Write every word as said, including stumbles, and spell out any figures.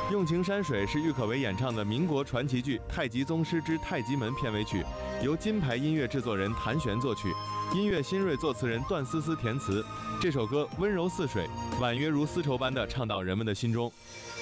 用情山水是郁可唯演唱的民国传奇剧《太极宗师之太极门》片尾曲，由金牌音乐制作人谭旋作曲，音乐新锐作词人段思思填词。这首歌温柔似水，婉约如丝绸般的唱到人们的心中。